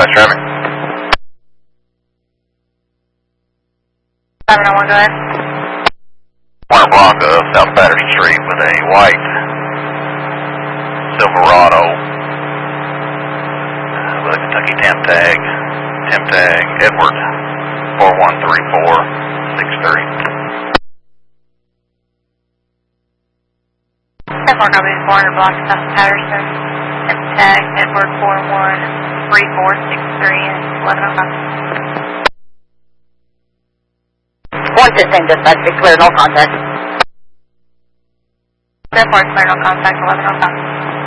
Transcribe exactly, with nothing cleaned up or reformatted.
dispatch traffic. seven oh one, go ahead. Warner Blanca, South Patterson Street with a white Silverado uh, with a Kentucky temp tag. Temp tag, Edward, four one three four six three. ten four copies, Warner Blanca, South Patterson. Temp tag, Edward, four one three four six three, and eleven oh five. one fifteen dispatch, be clear, no contact. ten four, clear, no contact, eleven oh five.